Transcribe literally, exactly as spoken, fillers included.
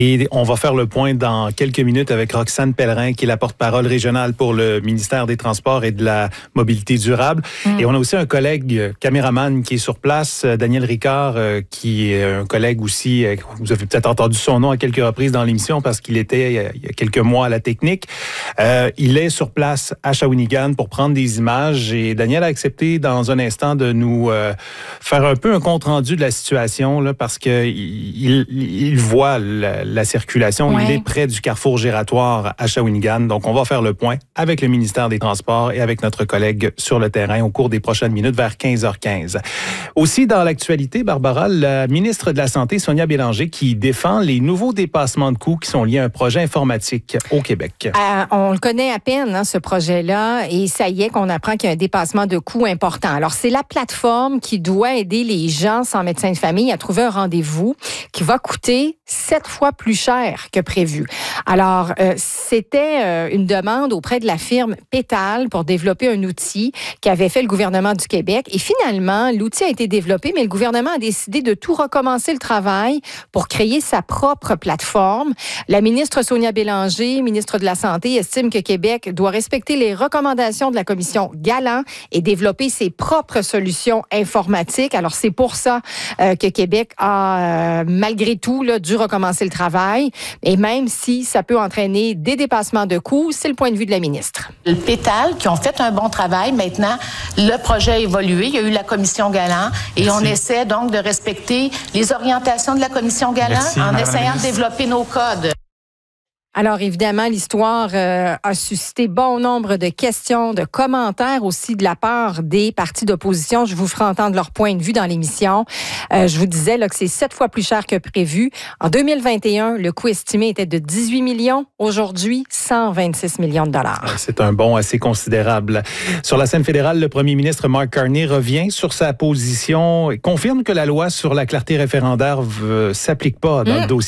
Et on va faire le point dans quelques minutes avec Roxane Pellerin, qui est la porte-parole régionale pour le ministère des Transports et de la Mobilité durable. Mm. Et on a aussi un collègue caméraman qui est sur place, Daniel Ricard, qui est un collègue aussi, vous avez peut-être entendu son nom à quelques reprises dans l'émission parce qu'il était il y a quelques mois à la technique. Euh, il est sur place à Shawinigan pour prendre des images et Daniel a accepté dans un instant de nous euh, faire un peu un compte-rendu de la situation là, parce que il, il voit la, la circulation. Ouais. Il est près du carrefour giratoire à Shawinigan. Donc, on va faire le point avec le ministère des Transports et avec notre collègue sur le terrain au cours des prochaines minutes vers quinze heures quinze. Aussi, dans l'actualité, Barbara, la ministre de la Santé, Sonia Bélanger, qui défend les nouveaux dépassements de coûts qui sont liés à un projet informatique au Québec. Euh, on le connaît à peine, hein, ce projet-là, et ça y est qu'on apprend qu'il y a un dépassement de coûts important. Alors, c'est la plateforme qui doit aider les gens sans médecin de famille à trouver un rendez-vous qui va coûter sept fois plus cher que prévu. Alors, euh, c'était euh, une demande auprès de la firme Pétale pour développer un outil qu'avait fait le gouvernement du Québec. Et finalement, l'outil a été développé, mais le gouvernement a décidé de tout recommencer le travail pour créer sa propre plateforme. La ministre Sonia Bélanger, ministre de la Santé, estime que Québec doit respecter les recommandations de la commission Galland et développer ses propres solutions informatiques. Alors, c'est pour ça euh, que Québec a, euh, malgré tout, là, dû recommencer le travail. Et même si ça peut entraîner des dépassements de coûts, c'est le point de vue de la ministre. Le Pétale, qui ont fait un bon travail. Maintenant, le projet a évolué. Il y a eu la commission Galland et Merci. On essaie donc de respecter les orientations de la commission Galland Merci, en essayant de développer nos codes. Alors, évidemment, l'histoire euh, a suscité bon nombre de questions, de commentaires aussi de la part des partis d'opposition. Je vous ferai entendre leur point de vue dans l'émission. Euh, je vous disais là, que c'est sept fois plus cher que prévu. En deux mille vingt et un, le coût estimé était de dix-huit millions. Aujourd'hui, cent vingt-six millions de dollars. C'est un bond assez considérable. Sur la scène fédérale, le premier ministre Mark Carney revient sur sa position et confirme que la loi sur la clarté référendaire ne s'applique pas dans mmh. le dossier